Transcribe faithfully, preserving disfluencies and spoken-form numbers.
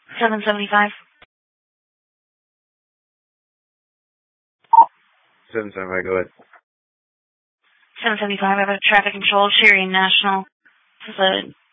seven seventy-five. seven seventy-five, go ahead. seven seventy-five, I have a traffic control, Cherry National. This is a